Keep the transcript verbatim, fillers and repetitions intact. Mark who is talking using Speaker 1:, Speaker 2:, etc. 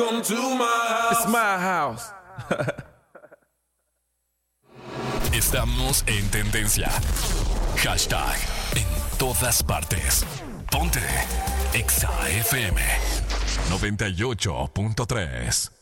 Speaker 1: Come to my house.
Speaker 2: It's my house.
Speaker 3: Estamos en tendencia. Hashtag en todas partes. Ponte Exa F M noventa y ocho punto tres.